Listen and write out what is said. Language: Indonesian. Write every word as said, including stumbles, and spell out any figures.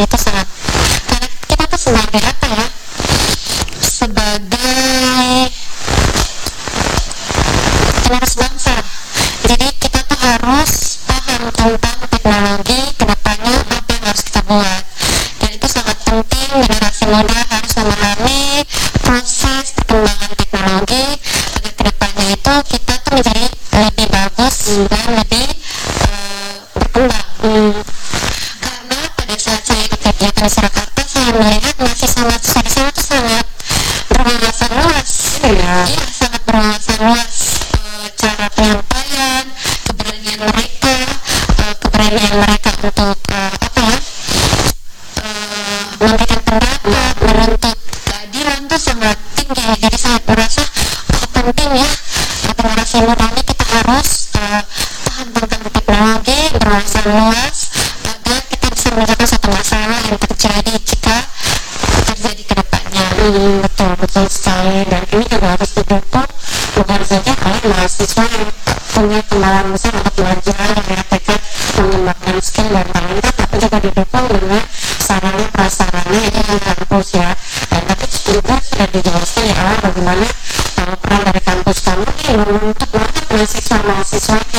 itu sangat, karena kita tuh sebagai apa ya, sebagai penerus bangsa, jadi kita tuh harus paham tentang teknologi kedepannya, apa yang harus kita buat. Dan itu sangat penting, generasi muda harus memahami proses perkembangan teknologi agar kedepannya itu kita tuh menjadi lebih bagus dan lebih uh, berkembang. hmm. Karena pada saat saya ikut kegiatan di Surakarta, saya melihat mahasiswa-mahasiswa di sana tuh sangat berwawasan luas. Iya, iya sangat berwawasan luas. Uh, cara penyampaian, keberanian mereka, uh, keberanian mereka untuk uh, apa ya, uh, memberikan pendapat, menuntut keadilan tuh sangat tinggi. Jadi saya merasa oh, penting ya, generasi muda ini kita harus uh, paham tentang teknologi, berwawasan luas, agar kita bisa menyelesaikan satu masalah yang terjadi jika terjadi ke depannya. Hmm, betul, betul sekali. Dan ini juga harus didukung bukan saja oleh mahasiswa yang punya kemauan besar untuk belajar, yang mereka mengembangkan skill dan talenta, tapi juga didukung dengan sarana prasarana yang di kampus ya. Dan tapi juga sudah dijelaskan ya bagaimana uh, peran dari kampus kamu nih untuk banget mahasiswa-mahasiswa